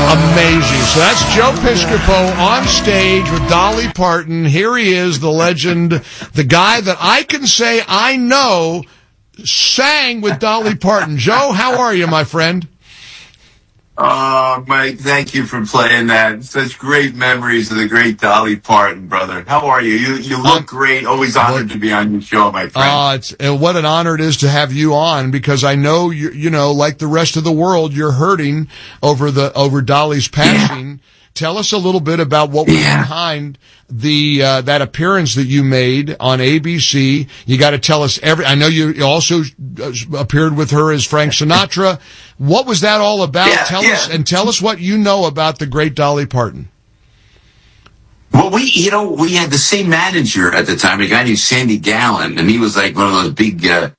Amazing. So that's Joe Piscopo on stage with Dolly Parton. Here he is, the legend, the guy that I can say I know sang with Dolly Parton. Joe, how are you, my friend? Oh, Mike, thank you for playing that. Such great memories of the great Dolly Parton, brother. How are you? You look great. Always honored to be on your show, my friend. What an honor it is to have you on, because I know you know, like the rest of the world, you're hurting over Dolly's passing. Yeah. Tell us a little bit about what was behind the that appearance that you made on ABC. You got to tell us I know you also appeared with her as Frank Sinatra. What was that all about? Tell us what you know about the great Dolly Parton. Well, we had the same manager at the time, a guy named Sandy Gallen, and he was like one of those big guys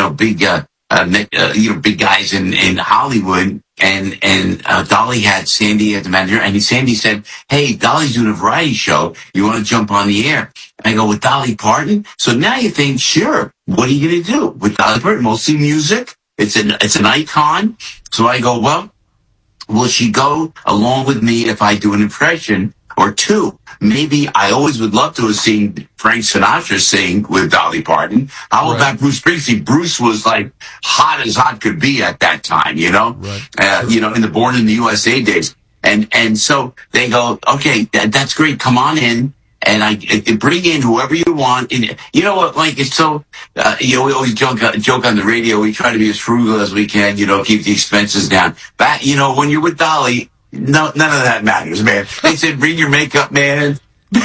in Hollywood. And Dolly had Sandy as the manager, and Sandy said, "Hey, Dolly's doing a variety show. You want to jump on the air?" And I go, "With Dolly Parton?" So now you think, sure, what are you going to do with Dolly Parton? Mostly music. It's an icon. So I go, well, will she go along with me if I do an impression or two? Maybe I always would love to have seen Frank Sinatra sing with Dolly Parton. How about Bruce Springsteen? Bruce was like hot as hot could be at that time, you know? Right. In the Born in the USA days. And so they go, okay, that's great. Come on in. And I bring in whoever you want. And you know what, Mike? It's so, we always joke on the radio. We try to be as frugal as we can, keep the expenses down. But, when you're with Dolly, no, none of that matters, man. They said, bring your makeup man.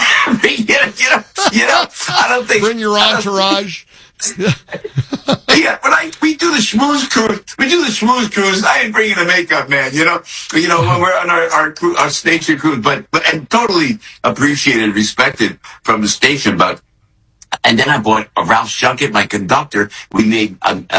I don't think. Bring your entourage. Yeah, but we do the schmooze cruise. I ain't bringing the makeup man, when we're on our station cruise, but and totally appreciated and respected from the station, and then I bought Ralph Shuckett, my conductor. We made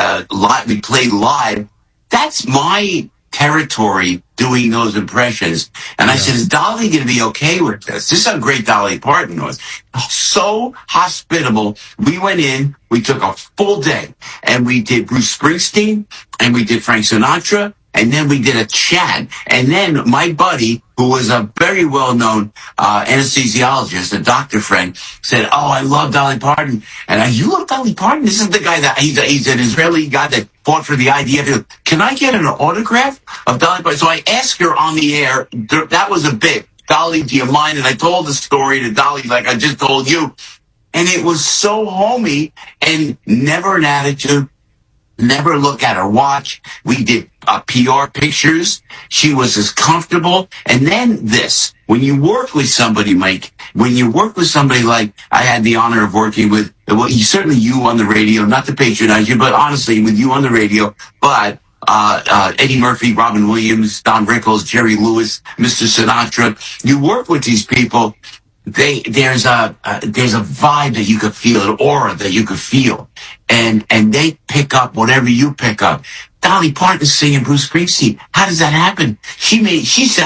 we played live. That's my territory, doing those impressions. And I said, is Dolly going to be okay with this? This is how great Dolly Parton was. So hospitable. We went in, we took a full day, and we did Bruce Springsteen, and we did Frank Sinatra, and then we did a chat. And then my buddy, who was a very well-known anesthesiologist, a doctor friend, said, "Oh, I love Dolly Parton." And you love Dolly Parton? This is the guy that he's an Israeli guy that fought for the IDF. Can I get an autograph of Dolly Parton? So I asked her on the air. That was a bit. Dolly, do you mind? And I told the story to Dolly like I just told you. And it was so homey, and never an attitude. Never look at her watch. We did PR pictures. She was as comfortable. And then this, when you work with somebody, Mike, when you work with somebody like I had the honor of working with, certainly you on the radio, not to patronize you, but honestly, with you on the radio, but Eddie Murphy, Robin Williams, Don Rickles, Jerry Lewis, Mr. Sinatra, you work with these people. There's a vibe that you could feel, an aura that you could feel, and they pick up whatever you pick up. Dolly Parton singing Bruce Springsteen. How does that happen? She made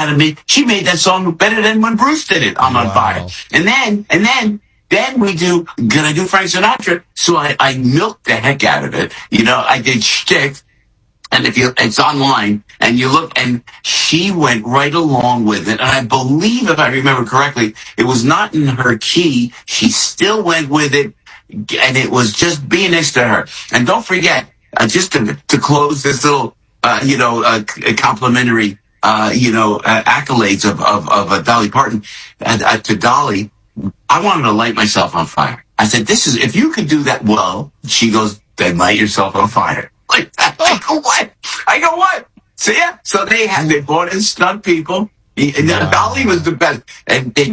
that song better than when Bruce did it. I'm on fire. And then we do. Gonna do Frank Sinatra. So I milked the heck out of it. I did shtick. And it's online, and you look, and she went right along with it. And I believe, if I remember correctly, it was not in her key. She still went with it, and it was just being next to her. And don't forget, just to close this little, complimentary, accolades of Dolly Parton to Dolly. I wanted to light myself on fire. I said, if you could do that well, she goes, then light yourself on fire. Like that. I go, what? So they brought in stunt people. And Dolly was the best. And they